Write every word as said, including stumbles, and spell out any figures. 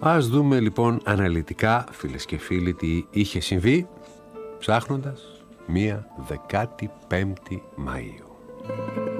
Ας δούμε λοιπόν αναλυτικά, φίλες και φίλοι, τι είχε συμβεί ψάχνοντας μία δεκάτη πέμπτη Μαΐου.